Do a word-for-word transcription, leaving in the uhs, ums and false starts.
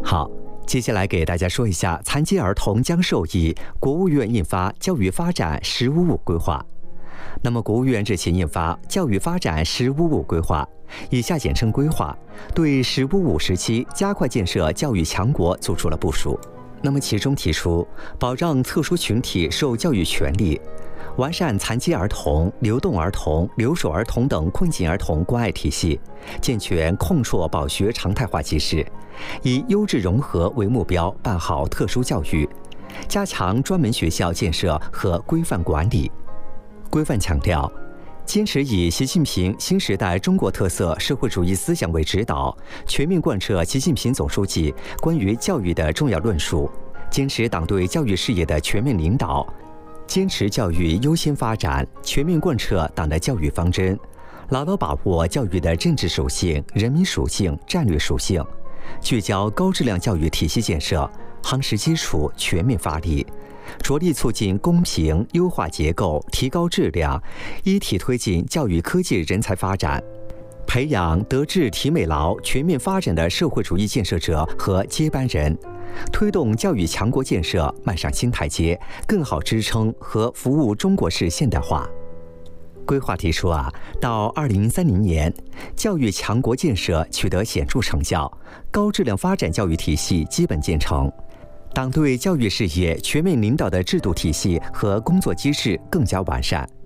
好，接下来给大家说一下残疾儿童将受益国务院印发教育发展“十五五”规划。那么，国务院日前印发《教育发展“十五五”规划》，以下简称规划，对“十五五”时期加快建设教育强国作出了部署。那么，其中提出保障特殊群体受教育权利，完善残疾儿童、流动儿童、留守儿童等困境儿童关爱体系，健全控辍保学常态化机制，以优质融合为目标办好特殊教育，加强专门学校建设和规范管理。规范强调，坚持以习近平新时代中国特色社会主义思想为指导，全面贯彻习近平总书记关于教育的重要论述，坚持党对教育事业的全面领导，坚持教育优先发展，全面贯彻党的教育方针，牢牢把握教育的政治属性、人民属性、战略属性，聚焦高质量教育体系建设，夯实基础，全面发力，着力促进公平、优化结构、提高质量，一体推进教育科技人才发展，培养德智体美劳全面发展的社会主义建设者和接班人，推动教育强国建设迈上新台阶，更好支撑和服务中国式现代化。规划提出啊，到二零三零年，教育强国建设取得显著成效，高质量发展教育体系基本建成，党对教育事业全面领导的制度体系和工作机制更加完善。